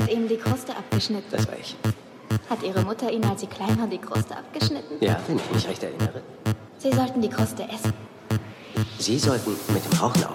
hat Ihnen die Kruste abgeschnitten? Das war ich. Hat Ihre Mutter Ihnen, als Sie klein waren, die Kruste abgeschnitten? Ja, wenn ich mich recht erinnere. Sie sollten die Kruste essen. Sie sollten mit dem Rauchen aufhören.